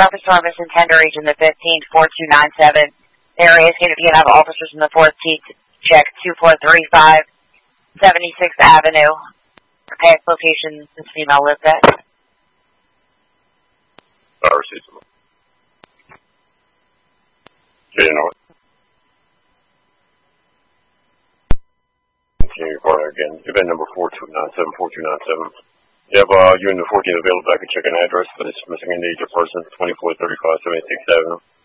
Breakfast Service and Tender Region the 154297. The area is going to be enough officers in the 14th to check 2435 76th Avenue. For past location, this female lives at. I received them. Okay, you know what? Continue recording again. Event number 4297, 4297. You have unit 14 available back and check an address for this missing and injured person, 2435 76th Avenue.